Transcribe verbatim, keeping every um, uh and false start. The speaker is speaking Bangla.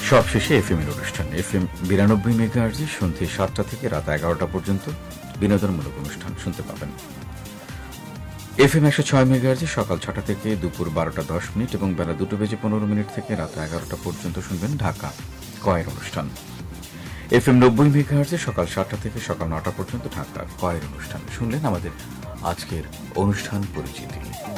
সবশেষে এফ এম এর অনুষ্ঠান এফ এম বিরানব্বই মেগাহার্জে সন্ধ্যে সাতটা থেকে রাত এগারোটা পর্যন্ত বিনোদনমূলক অনুষ্ঠান শুনতে পাবেন। এফ এম একশো ছয় মেগাহার্জে সকাল ছটা থেকে দুপুর বারোটা দশ মিনিট এবং বেলা দুটো বেজে পনেরো মিনিট থেকে রাত এগারোটা পর্যন্ত শুনবেন ঢাকা কয়ের অনুষ্ঠান। এফ এম নব্বই মেগাহার্জে সকাল সাতটা থেকে সকাল নটা পর্যন্ত ঢাকা কয়ের অনুষ্ঠান শুনলেন আমাদের আজকের অনুষ্ঠান পরিচিতি।